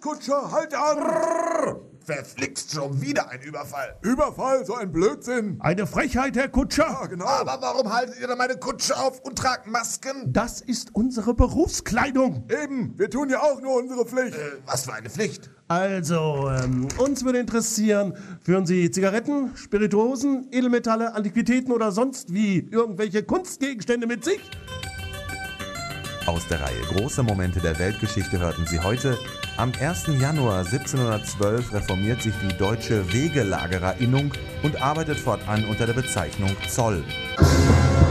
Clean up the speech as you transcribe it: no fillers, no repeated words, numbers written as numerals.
Kutscher, halt an! Verflixt, schon wieder ein Überfall. Überfall, so ein Blödsinn. Eine Frechheit, Herr Kutscher. Ja, genau. Aber warum haltet ihr denn meine Kutsche auf und tragt Masken? Das ist unsere Berufskleidung. Eben, wir tun ja auch nur unsere Pflicht. Was für eine Pflicht? Also, uns würde interessieren, führen Sie Zigaretten, Spirituosen, Edelmetalle, Antiquitäten oder sonst wie irgendwelche Kunstgegenstände mit sich? Aus der Reihe Große Momente der Weltgeschichte hörten Sie heute: Am 1. Januar 1712 reformiert sich die Deutsche Wegelagerinnung und arbeitet fortan unter der Bezeichnung Zoll.